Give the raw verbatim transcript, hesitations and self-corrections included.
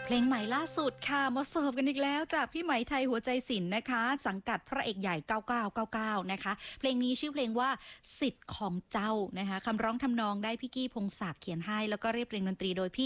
เพลงใหม่ล่าสุดค่ะมาเสิร์ฟกันอีกแล้วจากพี่ไหมไทยหัวใจศิลป์นะคะสังกัดพระเอกใหญ่เก้าเก้าเก้าเก้านะคะเพลงนี้ชื่อเพลงว่าสิทธิ์ของเจ้านะคะคำร้องทำนองได้พี่กี้พงศักดิ์เขียนให้แล้วก็เรียบเรียงดนตรีโดยพี่